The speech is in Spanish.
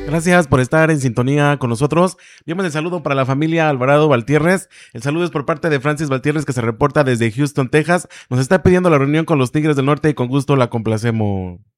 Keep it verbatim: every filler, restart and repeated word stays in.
Gracias por estar en sintonía con nosotros. Enviamos el saludo para la familia Alvarado Valtierres. El saludo es por parte de Francis Valtierres, que se reporta desde Houston, Texas. Nos está pidiendo la reunión con los Tigres del Norte y con gusto la complacemos.